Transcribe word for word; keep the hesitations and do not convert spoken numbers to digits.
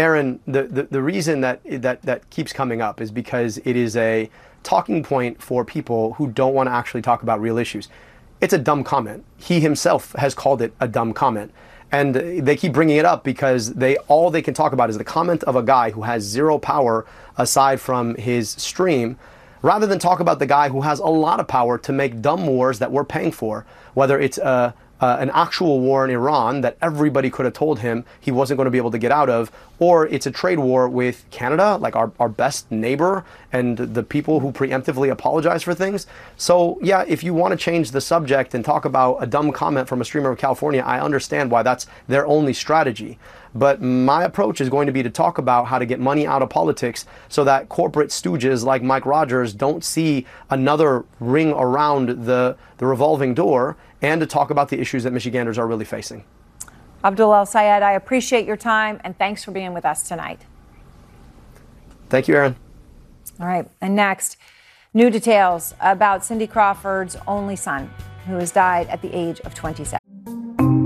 Aaron, the, the, the reason that, that that keeps coming up is because it is a talking point for people who don't want to actually talk about real issues. It's a dumb comment. He himself has called it a dumb comment. And they keep bringing it up because they all they can talk about is the comment of a guy who has zero power aside from his stream, rather than talk about the guy who has a lot of power to make dumb wars that we're paying for, whether it's a Uh, an actual war in Iran that everybody could have told him he wasn't going to be able to get out of, or it's a trade war with Canada, like our, our best neighbor and the people who preemptively apologize for things. So yeah, if you want to change the subject and talk about a dumb comment from a streamer of California, I understand why that's their only strategy. But my approach is going to be to talk about how to get money out of politics so that corporate stooges like Mike Rogers don't see another ring around the, the revolving door, and to talk about the issues that Michiganders are really facing. Abdul El-Sayed, I appreciate your time, and thanks for being with us tonight. Thank you, Aaron. All right, and next, new details about Cindy Crawford's only son, who has died at the age of twenty-six.